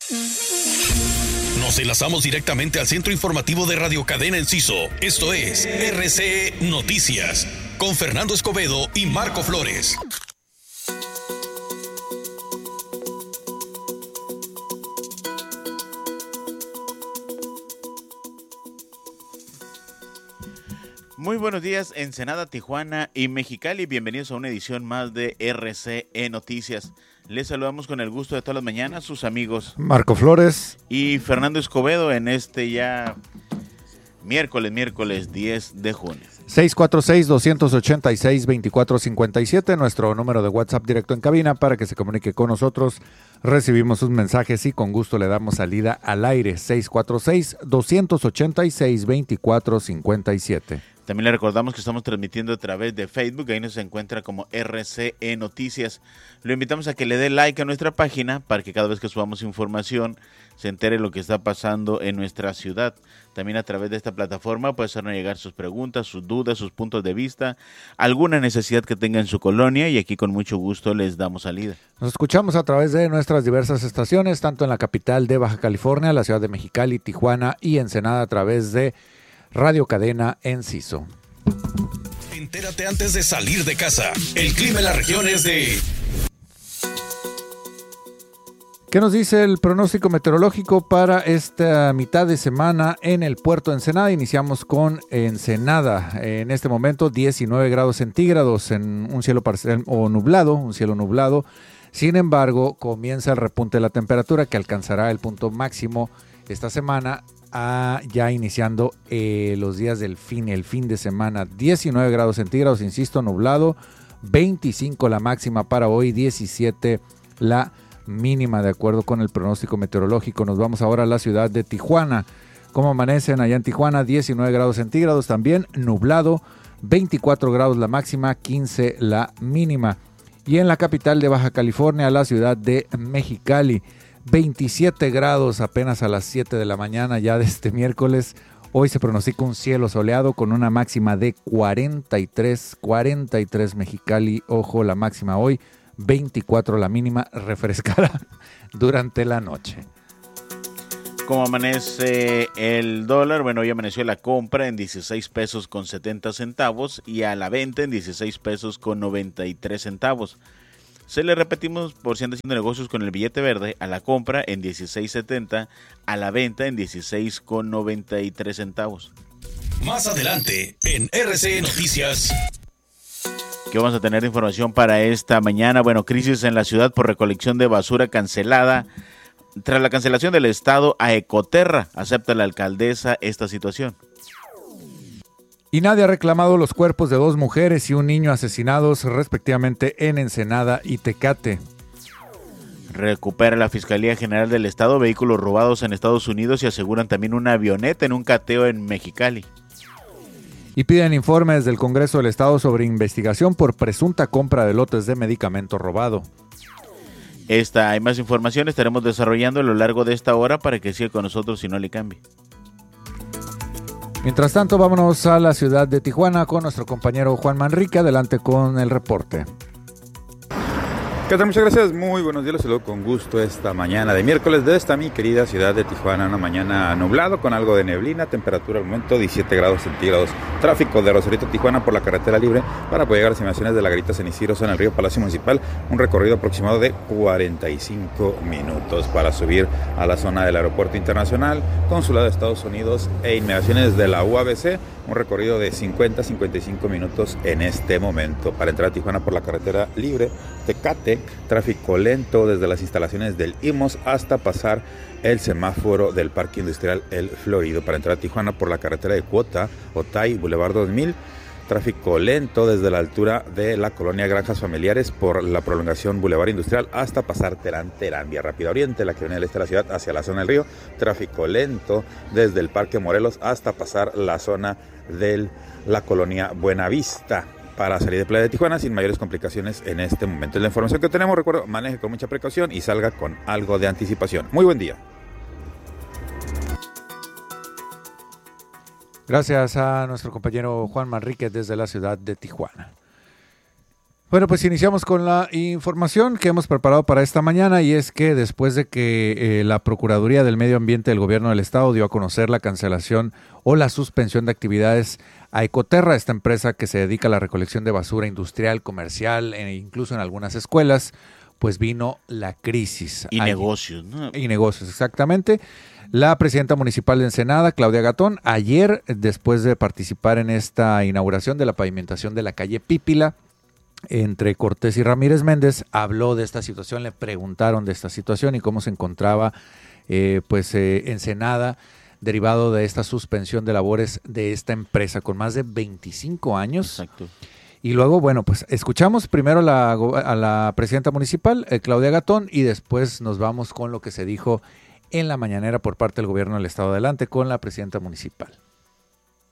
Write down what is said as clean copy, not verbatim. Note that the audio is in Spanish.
Nos enlazamos directamente al centro informativo de Radio Cadena Enciso. Esto es RCE Noticias, con Fernando Escobedo y Marco Flores. Muy buenos días, Ensenada, Tijuana y Mexicali. Bienvenidos a una edición más de RCE Noticias. Les saludamos con el gusto de todas las mañanas, sus amigos Marco Flores y Fernando Escobedo en este ya miércoles 10 de junio. 646-286-2457, nuestro número de WhatsApp directo en cabina para que se comunique con nosotros. Recibimos sus mensajes y con gusto le damos salida al aire. 646-286-2457. También le recordamos que estamos transmitiendo a través de Facebook, ahí nos encuentra como RCE Noticias. Lo invitamos a que le dé like a nuestra página para que cada vez que subamos información se entere lo que está pasando en nuestra ciudad. También a través de esta plataforma puede hacernos llegar sus preguntas, sus dudas, sus puntos de vista, alguna necesidad que tenga en su colonia y aquí con mucho gusto les damos salida. Nos escuchamos a través de nuestras diversas estaciones, tanto en la capital de Baja California, la ciudad de Mexicali, Tijuana y Ensenada a través de Radio Cadena Enciso. Entérate antes de salir de casa. El clima en la región es de... ¿Qué nos dice el pronóstico meteorológico para esta mitad de semana en el puerto de Ensenada? Iniciamos con Ensenada. En este momento 19 grados centígrados en un cielo parcial o nublado, un cielo nublado. Sin embargo, comienza el repunte de la temperatura que alcanzará el punto máximo esta semana, ya iniciando los días del el fin de semana. 19 grados centígrados, insisto, nublado. 25 la máxima para hoy, 17 la mínima de acuerdo con el pronóstico meteorológico. Nos vamos ahora a la ciudad de Tijuana. ¿Cómo amanecen allá en Tijuana? 19 grados centígrados, también nublado. 24 grados la máxima, 15 la mínima. Y en la capital de Baja California, la ciudad de Mexicali, 27 grados apenas a las 7 de la mañana ya de este miércoles. Hoy se pronostica un cielo soleado con una máxima de 43 Mexicali. Ojo, la máxima hoy, 24 la mínima, refrescará durante la noche. ¿Cómo amanece el dólar? Bueno, hoy amaneció la compra en 16 pesos con 70 centavos y a la venta en 16 pesos con 93 centavos. Se le repetimos por si andan haciendo negocios con el billete verde, a la compra en 16.70, a la venta en 16 con 93 centavos. Más adelante en RCE Noticias. ¿Qué vamos a tener de información para esta mañana? Bueno, crisis en la ciudad por recolección de basura cancelada. Tras la cancelación del estado a Ecoterra, acepta la alcaldesa esta situación. Y nadie ha reclamado los cuerpos de 2 mujeres y un niño asesinados respectivamente en Ensenada y Tecate. Recupera la Fiscalía General del Estado vehículos robados en Estados Unidos y aseguran también una avioneta en un cateo en Mexicali. Y piden informes del Congreso del Estado sobre investigación por presunta compra de lotes de medicamento robado. Esta y más información estaremos desarrollando a lo largo de esta hora para que siga con nosotros y no le cambie. Mientras tanto, vámonos a la ciudad de Tijuana con nuestro compañero Juan Manrique. Adelante con el reporte. ¿Qué tal? Muchas gracias, muy buenos días, los saludo con gusto esta mañana de miércoles de esta mi querida ciudad de Tijuana, una mañana nublado con algo de neblina, temperatura al momento 17 grados centígrados, tráfico de Rosarito Tijuana por la carretera libre para poder llegar a las inmediaciones de la Garita San Isidro en el río Palacio Municipal, un recorrido aproximado de 45 minutos para subir a la zona del aeropuerto internacional, consulado de Estados Unidos e inmediaciones de la UABC, un recorrido de 50-55 minutos en este momento. Para entrar a Tijuana por la carretera libre, Tecate, tráfico lento desde las instalaciones del IMOS hasta pasar el semáforo del Parque Industrial El Florido. Para entrar a Tijuana por la carretera de Cuota, Otay, Boulevard 2000, tráfico lento desde la altura de la colonia Granjas Familiares por la prolongación Boulevard Industrial hasta pasar Terán, vía Rápida Oriente, la que viene del este de la ciudad hacia la zona del río, tráfico lento desde el Parque Morelos hasta pasar la zona de la colonia Buenavista. Para salir de Playa de Tijuana sin mayores complicaciones en este momento. Es la información que tenemos. Recuerdo, maneje con mucha precaución y salga con algo de anticipación. Muy buen día. Gracias a nuestro compañero Juan Manrique desde la ciudad de Tijuana. Bueno, pues iniciamos con la información que hemos preparado para esta mañana, y es que después de que la Procuraduría del Medio Ambiente del Gobierno del Estado dio a conocer la cancelación o la suspensión de actividades a Ecoterra, esta empresa que se dedica a la recolección de basura industrial, comercial e incluso en algunas escuelas, pues vino la crisis. Y negocios, ¿no? Y negocios, exactamente. La presidenta municipal de Ensenada, Claudia Gatón, ayer, después de participar en esta inauguración de la pavimentación de la calle Pípila, entre Cortés y Ramírez Méndez, habló de esta situación, le preguntaron de esta situación y cómo se encontraba Ensenada, derivado de esta suspensión de labores de esta empresa con más de 25 años. Exacto. Y luego, bueno, pues escuchamos primero a la presidenta municipal, Claudia Gatón, y después nos vamos con lo que se dijo en la mañanera por parte del gobierno del estado. Adelante con la presidenta municipal.